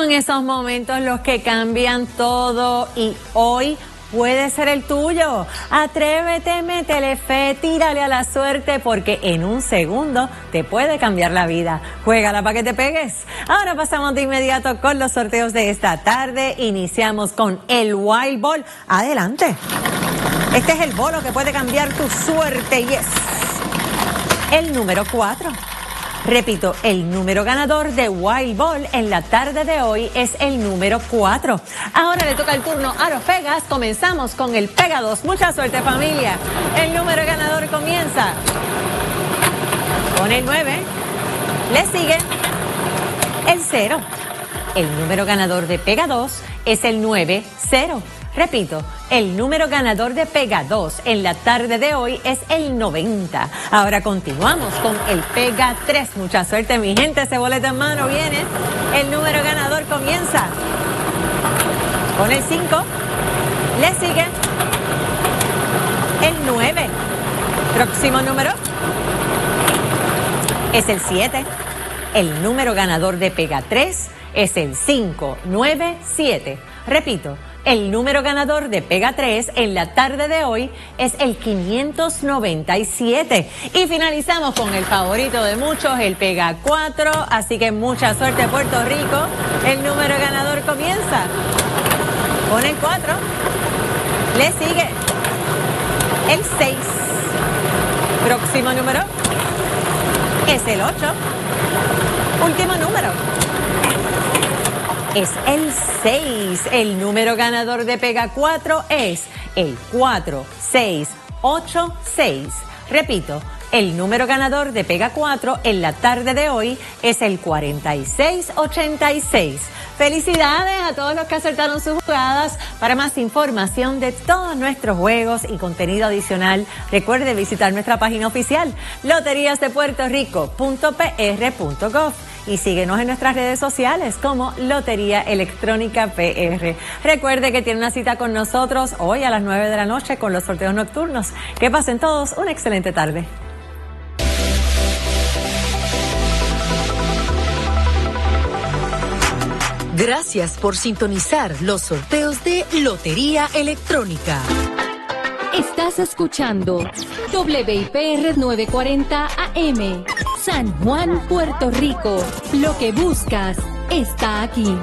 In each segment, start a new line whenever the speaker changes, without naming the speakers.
Son esos momentos los que cambian todo y hoy puede ser el tuyo. Atrévete, métele fe, tírale a la suerte porque en un segundo te puede cambiar la vida. Juégala para que te pegues. Ahora pasamos de inmediato con los sorteos de esta tarde. Iniciamos con el Wild Ball. Adelante. Este es el bolo que puede cambiar tu suerte y es el número 4. Repito, el número ganador de Wild Ball en la tarde de hoy es el número 4. Ahora le toca el turno a los Pegas. Comenzamos con el Pega 2. Mucha suerte, familia. El número ganador comienza con el 9. Le sigue el 0. El número ganador de Pega 2 es el 9-0. Repito, el número ganador de Pega 2 en la tarde de hoy es el 90. Ahora continuamos con el Pega 3. Mucha suerte, mi gente. Ese boleto en mano viene. El número ganador comienza con el 5. Le sigue el 9. Próximo número es el 7. El número ganador de Pega 3 es el 597. Repito, el número ganador de Pega 3 en la tarde de hoy es el 597. Y finalizamos con el favorito de muchos, el Pega 4. Así que mucha suerte, Puerto Rico. El número ganador comienza con el 4. Le sigue el 6. Próximo número es el 8. Último número es el 6. El número ganador de Pega 4 es el 4686. Repito, el número ganador de Pega 4 en la tarde de hoy es el 4686. Felicidades a todos los que acertaron sus jugadas. Para más información de todos nuestros juegos y contenido adicional, recuerde visitar nuestra página oficial loteriasdepuertorico.pr.gov. Y síguenos en nuestras redes sociales como Lotería Electrónica PR. Recuerde que tiene una cita con nosotros hoy a las 9 de la noche con los sorteos nocturnos. Que pasen todos una excelente tarde.
Gracias por sintonizar los sorteos de Lotería Electrónica.
Estás escuchando WIPR 940 AM, San Juan, Puerto Rico. Lo que buscas está aquí.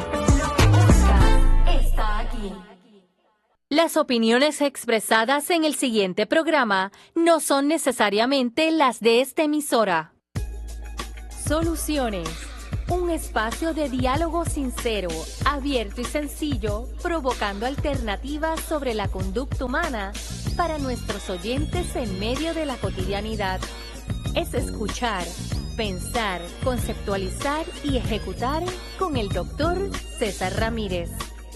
Las opiniones expresadas en el siguiente programa no son necesariamente las de esta emisora. Soluciones. Un espacio de diálogo sincero, abierto y sencillo, provocando alternativas sobre la conducta humana para nuestros oyentes en medio de la cotidianidad. Es escuchar, pensar, conceptualizar y ejecutar con el doctor César Ramírez.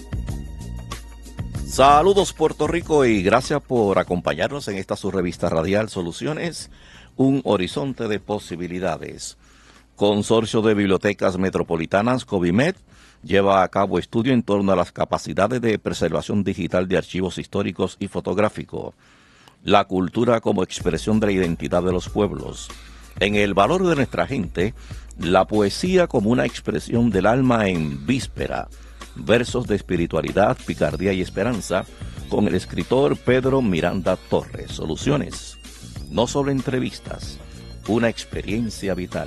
Saludos, Puerto Rico, y gracias por acompañarnos en esta su revista radial Soluciones, un horizonte de posibilidades. Consorcio de Bibliotecas Metropolitanas, COBIMED, lleva a cabo estudio en torno a las capacidades de preservación digital de archivos históricos y fotográficos, la cultura como expresión de la identidad de los pueblos, en el valor de nuestra gente, la poesía como una expresión del alma en víspera, versos de espiritualidad, picardía y esperanza, con el escritor Pedro Miranda Torres. Soluciones, no solo entrevistas, una experiencia vital.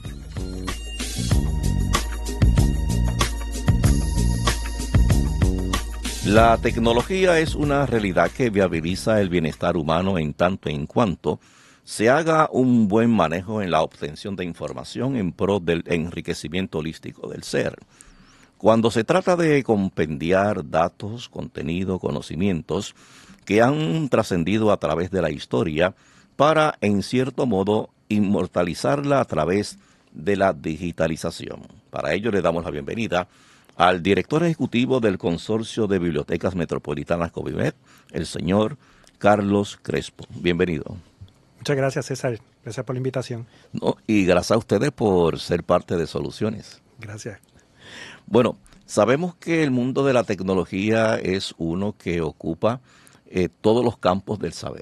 La tecnología es una realidad que viabiliza el bienestar humano en tanto en cuanto se haga un buen manejo en la obtención de información en pro del enriquecimiento holístico del ser. Cuando se trata de compendiar datos, contenido, conocimientos que han trascendido a través de la historia para, en cierto modo, inmortalizarla a través de la digitalización. Para ello le damos la bienvenida al director ejecutivo del Consorcio de Bibliotecas Metropolitanas COBIMED, el señor Carlos Crespo. Bienvenido.
Muchas gracias, César. Gracias por la invitación.
No, y gracias a ustedes por ser parte de Soluciones.
Gracias.
Bueno, sabemos que el mundo de la tecnología es uno que ocupa todos los campos del saber.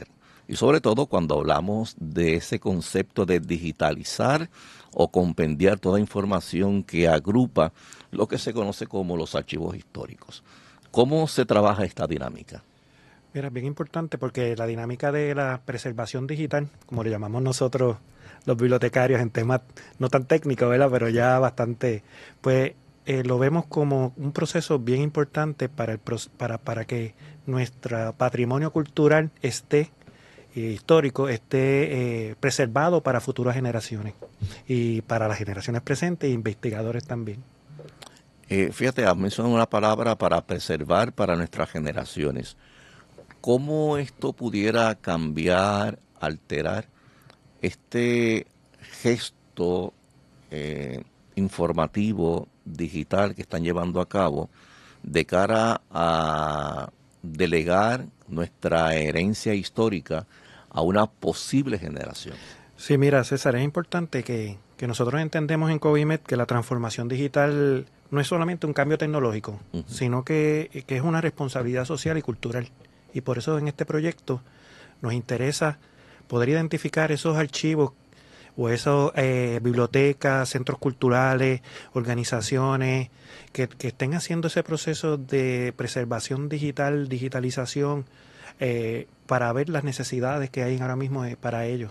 Y sobre todo cuando hablamos de ese concepto de digitalizar o compendiar toda información que agrupa lo que se conoce como los archivos históricos. ¿Cómo se trabaja esta dinámica?
Mira, es bien importante porque la dinámica de la preservación digital, como le llamamos nosotros los bibliotecarios en temas no tan técnicos, ¿verdad? Pero ya bastante, pues lo vemos como un proceso bien importante para que nuestro patrimonio cultural histórico esté preservado para futuras generaciones y para las generaciones presentes e investigadores también.
Fíjate, has mencionado una palabra para preservar para nuestras generaciones. ¿Cómo esto pudiera cambiar, alterar este gesto informativo digital que están llevando a cabo de cara a delegar nuestra herencia histórica a una posible generación?
Sí, mira, César, es importante que nosotros entendemos en COBIMED que la transformación digital no es solamente un cambio tecnológico, sino que es una responsabilidad social y cultural. Y por eso en este proyecto nos interesa poder identificar esos archivos o esas bibliotecas, centros culturales, organizaciones que estén haciendo ese proceso de preservación digital, digitalización, para ver las necesidades que hay ahora mismo para ellos.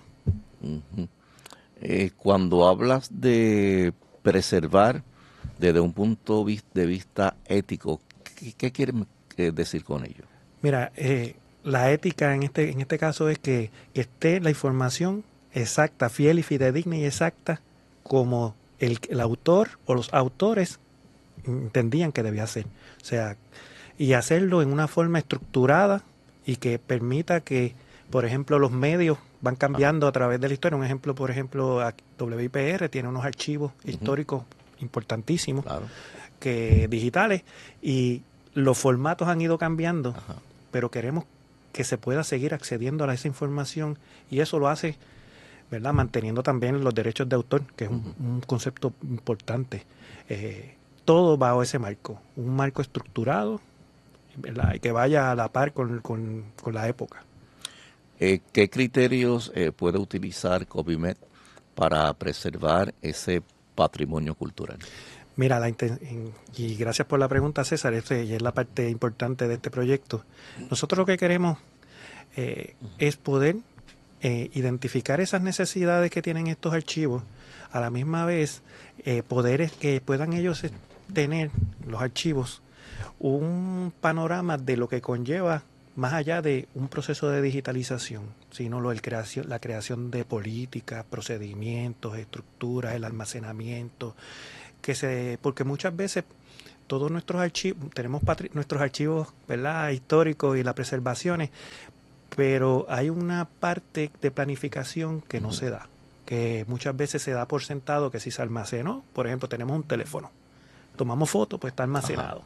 Cuando hablas de preservar desde un punto de vista ético, ¿qué quieres decir con ello?
Mira, la ética en este caso es que esté la información exacta, fiel y fidedigna y exacta como el autor o los autores entendían que debía ser. O sea, y hacerlo en una forma estructurada y que permita que, por ejemplo, los medios van cambiando a través de la historia. Un ejemplo, por ejemplo, WIPR tiene unos archivos históricos importantísimos, digitales, y los formatos han ido cambiando, pero queremos que se pueda seguir accediendo a esa información, y eso lo hace, ¿verdad?, manteniendo también los derechos de autor, que es un concepto importante. Todo bajo ese marco, un marco estructurado, ¿verdad?, y que vaya a la par con la época.
¿Qué criterios puede utilizar COBIMED para preservar ese patrimonio cultural?
Mira, y gracias por la pregunta, César, y es la parte importante de este proyecto. Nosotros lo que queremos es poder identificar esas necesidades que tienen estos archivos, a la misma vez poder que puedan ellos tener, los archivos, un panorama de lo que conlleva más allá de un proceso de digitalización, sino la creación de políticas, procedimientos, estructuras, el almacenamiento, porque muchas veces todos nuestros archivos, tenemos nuestros archivos, ¿verdad?, históricos y las preservaciones, pero hay una parte de planificación que no se da, que muchas veces se da por sentado que si se almacenó, por ejemplo, tenemos un teléfono, tomamos fotos, pues está almacenado.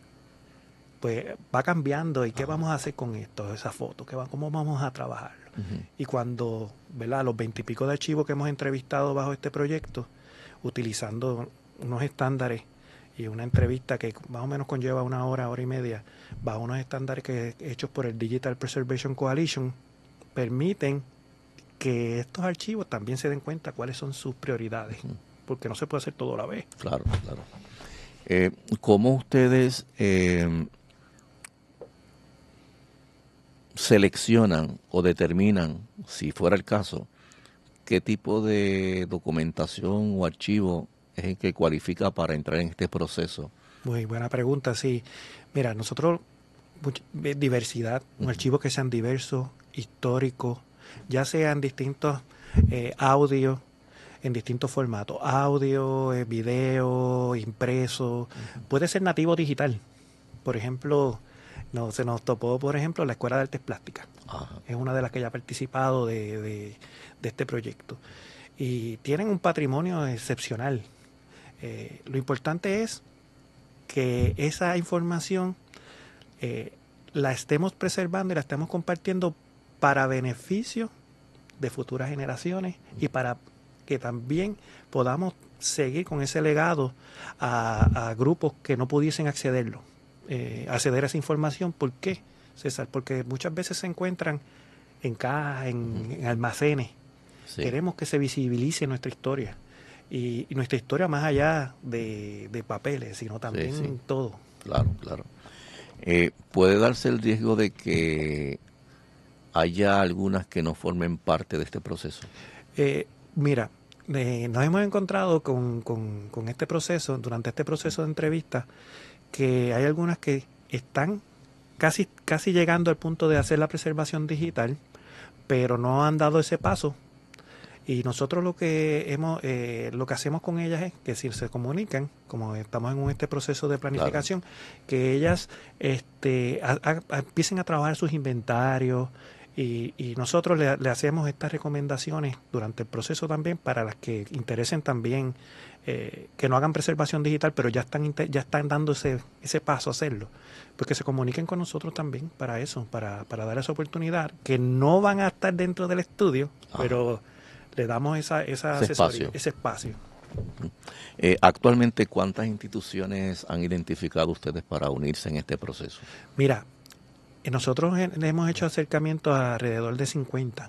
Pues va cambiando, y qué vamos a hacer con esto, esas fotos, cómo vamos a trabajarlo. Y cuando, ¿verdad?, los 20 y pico de archivos que hemos entrevistado bajo este proyecto, utilizando unos estándares y una entrevista que más o menos conlleva una hora y media, bajo unos estándares hechos por el Digital Preservation Coalition, permiten que estos archivos también se den cuenta cuáles son sus prioridades, porque no se puede hacer todo a la vez.
Claro, claro. ¿Cómo ustedes seleccionan o determinan, si fuera el caso, qué tipo de documentación o archivo es el que cualifica para entrar en este proceso?
Muy buena pregunta, sí. Mira, nosotros, diversidad, un archivo que sean diversos, históricos, ya sean distintos audios, en distintos formatos, audio, video, impreso, puede ser nativo digital. Por ejemplo, se nos topó, por ejemplo, la Escuela de Artes Plásticas. Es una de las que ya ha participado de este proyecto. Y tienen un patrimonio excepcional. Lo importante es que esa información la estemos preservando y la estemos compartiendo para beneficio de futuras generaciones y para que también podamos seguir con ese legado a grupos que no pudiesen acceder a esa información. ¿Por qué, César? Porque muchas veces se encuentran en cajas, en almacenes.
Sí.
Queremos que se visibilice nuestra historia. Y nuestra historia más allá de papeles, sino también todo.
Claro, claro. ¿Puede darse el riesgo de que haya algunas que no formen parte de este proceso?
Mira, nos hemos encontrado con este proceso, durante este proceso de entrevista, que hay algunas que están casi llegando al punto de hacer la preservación digital, pero no han dado ese paso. Y nosotros lo que hacemos con ellas es que si se comunican, como estamos en este proceso de planificación, que ellas empiecen a trabajar sus inventarios y nosotros le hacemos estas recomendaciones durante el proceso también para las que interesen también que no hagan preservación digital, pero ya están dando ese paso a hacerlo. Pues que se comuniquen con nosotros también para eso, para dar esa oportunidad, que no van a estar dentro del estudio, pero le damos ese espacio.
Actualmente, ¿cuántas instituciones han identificado ustedes para unirse en este proceso?
Mira, nosotros hemos hecho acercamientos a alrededor de 50.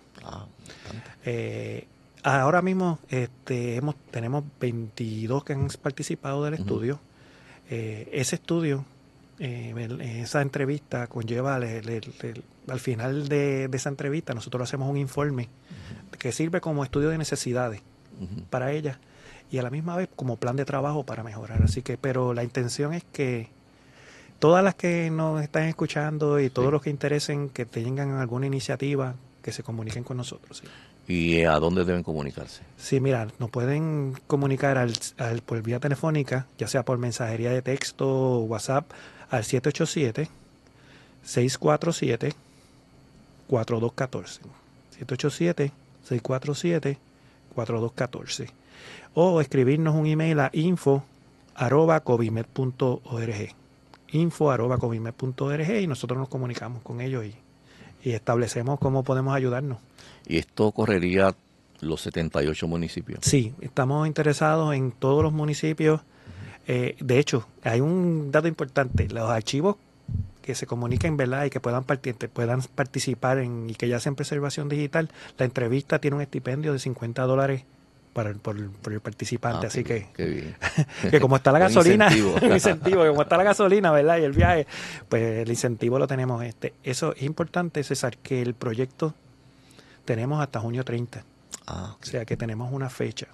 Ahora mismo tenemos 22 que han participado del estudio. Ese estudio, esa entrevista conlleva, al final de esa entrevista, nosotros hacemos un informe que sirve como estudio de necesidades para ellas y a la misma vez como plan de trabajo para mejorar. Así que, pero la intención es que todas las que nos están escuchando y todos los que interesen que tengan alguna iniciativa, que se comuniquen con nosotros. Sí.
¿Y a dónde deben comunicarse?
Sí, mira, nos pueden comunicar por vía telefónica, ya sea por mensajería de texto o WhatsApp, al 787-647-4214. 787-647-4214. O escribirnos un email a info@covimed.org. info@covimed.org y nosotros nos comunicamos con ellos y establecemos cómo podemos ayudarnos.
¿Y esto correría los 78 municipios?
Sí, estamos interesados en todos los municipios. De hecho, hay un dato importante. Los archivos que se comuniquen, ¿verdad? Y que puedan participar y que ya hacen preservación digital, la entrevista tiene un estipendio de $50 por el participante. Así
qué bien.
Que como está la gasolina,
incentivo.
un incentivo, como está la gasolina, ¿verdad? Y el viaje, pues el incentivo lo tenemos. Eso es importante, César, que el proyecto tenemos hasta junio 30. O sea que tenemos una fecha.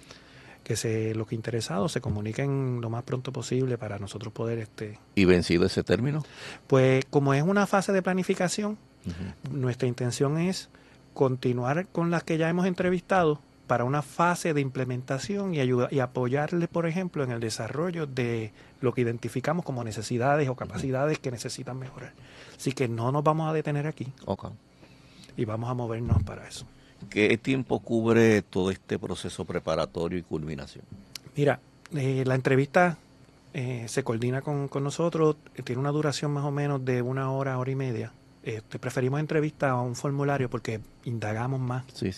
Que los interesados se comuniquen lo más pronto posible para nosotros poder...
¿Y vencido ese término?
Pues como es una fase de planificación, nuestra intención es continuar con las que ya hemos entrevistado para una fase de implementación y apoyarle, por ejemplo, en el desarrollo de lo que identificamos como necesidades o capacidades que necesitan mejorar. Así que no nos vamos a detener aquí. Y vamos a movernos para eso.
¿Qué tiempo cubre todo este proceso preparatorio y culminación?
Mira, la entrevista se coordina con nosotros, tiene una duración más o menos de 1 hora, hora y media. Preferimos entrevista a un formulario porque indagamos más.
Sí.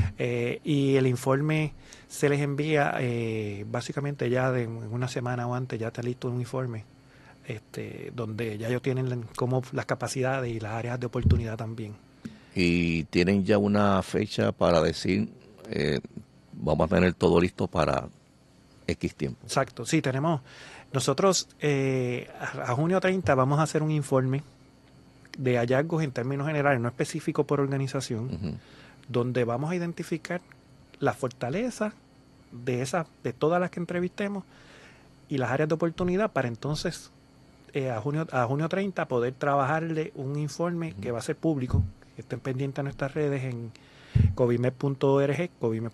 Y el informe se les envía básicamente ya en una semana o antes, ya está listo un informe donde ya ellos tienen como las capacidades y las áreas de oportunidad también.
Y tienen ya una fecha para decir, vamos a tener todo listo para X tiempo.
Exacto, sí, tenemos. Nosotros a junio 30 vamos a hacer un informe de hallazgos en términos generales, no específico por organización, donde vamos a identificar las fortalezas de todas las que entrevistemos y las áreas de oportunidad para entonces a junio 30 poder trabajarle un informe que va a ser público. Estén pendientes a nuestras redes en covimed.org,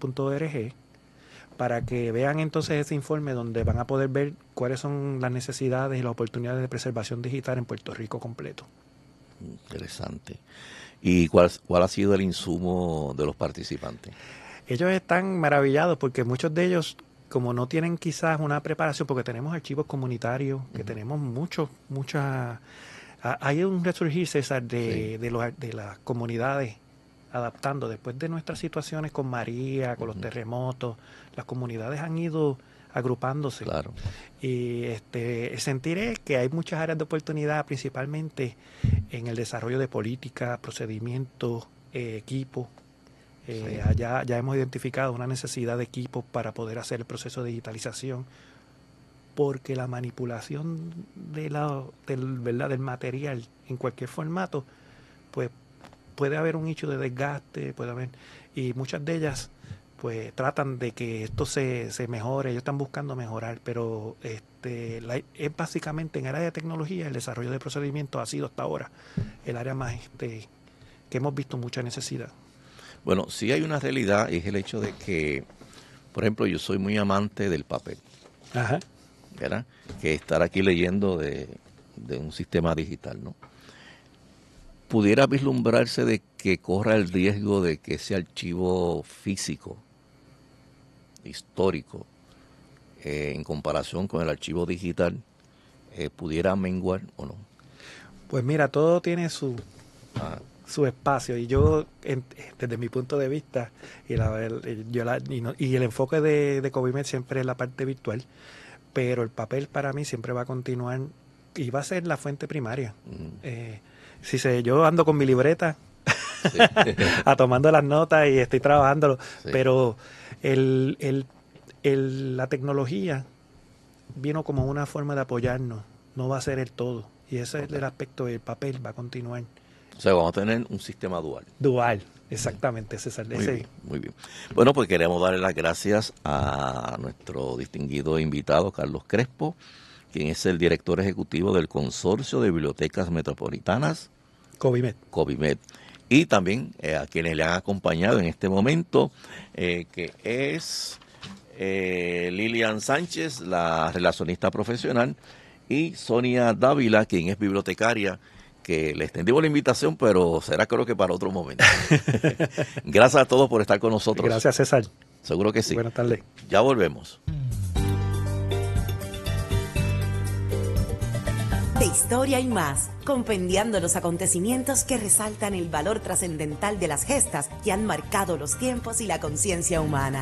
para que vean entonces ese informe donde van a poder ver cuáles son las necesidades y las oportunidades de preservación digital en Puerto Rico completo.
Interesante. ¿Y cuál ha sido el insumo de los participantes? Ellos
están maravillados porque muchos de ellos, como no tienen quizás una preparación, porque tenemos archivos comunitarios, que tenemos muchas... Hay un resurgir, César, de las comunidades adaptando. Después de nuestras situaciones con María, con los terremotos, las comunidades han ido agrupándose.
Claro.
Y sentiré que hay muchas áreas de oportunidad, principalmente en el desarrollo de políticas, procedimientos, equipo.
Sí.
Ya hemos identificado una necesidad de equipos para poder hacer el proceso de digitalización, porque la manipulación del material en cualquier formato, pues puede haber un hecho de desgaste, y muchas de ellas pues tratan de que esto se mejore, ellos están buscando mejorar, pero es básicamente en el área de tecnología, el desarrollo de procedimientos ha sido hasta ahora el área más que hemos visto mucha necesidad.
Bueno, sí hay una realidad, y es el hecho de que, por ejemplo, yo soy muy amante del papel.
Ajá.
¿Verdad? Que estar aquí leyendo de un sistema digital, ¿no? Pudiera vislumbrarse de que corra el riesgo de que ese archivo físico, histórico, en comparación con el archivo digital, pudiera menguar o no.
Pues mira, todo tiene su espacio, y yo, desde mi punto de vista, y el enfoque de COBIMED siempre es la parte virtual, pero el papel para mí siempre va a continuar y va a ser la fuente primaria. Yo ando con mi libreta sí. tomando las notas y estoy trabajándolo, sí. Pero la tecnología vino como una forma de apoyarnos, no va a ser el todo, y ese es el aspecto del papel, va a continuar.
O sea, vamos a tener un sistema dual.
Dual, exactamente, César.
Muy bien. Bueno, pues queremos darle las gracias a nuestro distinguido invitado, Carlos Crespo, quien es el director ejecutivo del Consorcio de Bibliotecas Metropolitanas, COBIMED. Y también a quienes le han acompañado en este momento, que es Lilian Sánchez, la relacionista profesional, y Sonia Dávila, quien es bibliotecaria, que le extendimos la invitación, pero será creo que para otro momento. Gracias a todos por estar con nosotros.
Gracias, César.
Seguro que sí.
Buenas tardes.
Ya volvemos.
De Historia y Más, compendiando los acontecimientos que resaltan el valor trascendental de las gestas que han marcado los tiempos y la conciencia humana.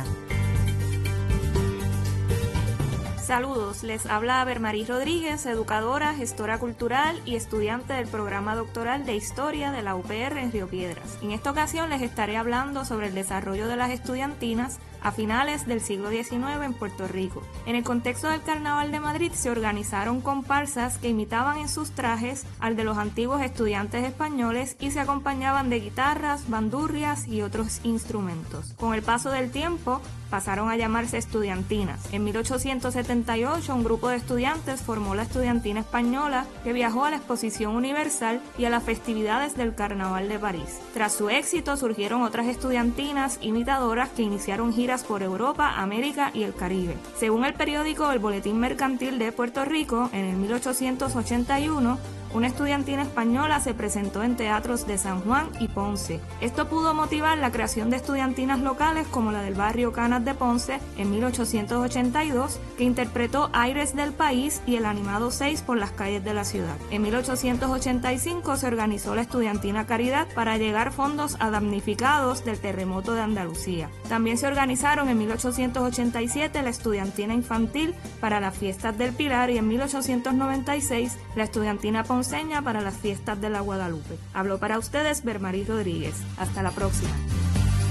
Saludos, les habla Bermarí Rodríguez, educadora, gestora cultural y estudiante del programa doctoral de Historia de la UPR en Río Piedras. En esta ocasión les estaré hablando sobre el desarrollo de las estudiantinas a finales del siglo XIX en Puerto Rico. En el contexto del Carnaval de Madrid se organizaron comparsas que imitaban en sus trajes al de los antiguos estudiantes españoles y se acompañaban de guitarras, bandurrias y otros instrumentos. Con el paso del tiempo, pasaron a llamarse estudiantinas. En 1878, un grupo de estudiantes formó la Estudiantina Española, que viajó a la Exposición Universal y a las festividades del Carnaval de París. Tras su éxito, surgieron otras estudiantinas imitadoras que iniciaron giras por Europa, América y el Caribe. Según el periódico El Boletín Mercantil de Puerto Rico, en el 1881, una estudiantina española se presentó en teatros de San Juan y Ponce. Esto pudo motivar la creación de estudiantinas locales como la del barrio Canas de Ponce en 1882, que interpretó Aires del País y el animado 6 por las calles de la ciudad. En 1885 se organizó la Estudiantina Caridad para llegar fondos a damnificados del terremoto de Andalucía. También se organizaron en 1887 la Estudiantina Infantil para las fiestas del Pilar y en 1896 la Estudiantina Ponceña para las fiestas de la Guadalupe. Habló para ustedes Bermarí Rodríguez. Hasta la próxima.